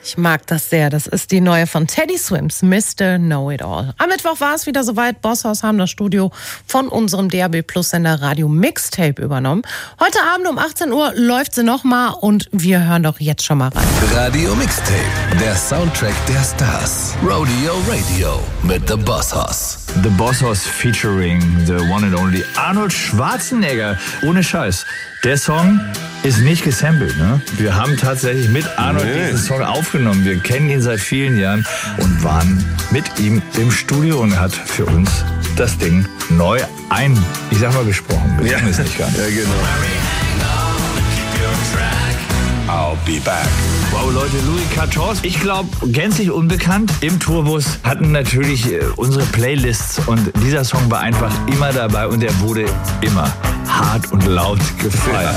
Ich mag das sehr. Das ist die neue von Teddy Swims, Mr. Know-It-All. Am Mittwoch war es wieder soweit. Bosshaus haben das Studio von unserem DAB Plus Sender Radio Mixtape übernommen. Heute Abend um 18 Uhr läuft sie nochmal und wir hören doch jetzt schon mal rein. Radio Mixtape, der Soundtrack der Stars. Rodeo Radio mit The Bosshaus. The Bosshaus featuring the one and only Arnold Schwarzenegger. Ohne Scheiß. Der Song ist nicht gesampelt, ne? Wir haben tatsächlich mit Arnold diesen Song aufgenommen. Wir kennen ihn seit vielen Jahren und waren mit ihm im Studio und er hat für uns das Ding neu gesprochen. Wir wissen es nicht ganz. Ja, genau. I'll be back. Wow, Leute, Louis XIV, ich glaube, gänzlich unbekannt. Im Tourbus hatten natürlich unsere Playlists und dieser Song war einfach immer dabei und er wurde immer hart und laut gefeiert.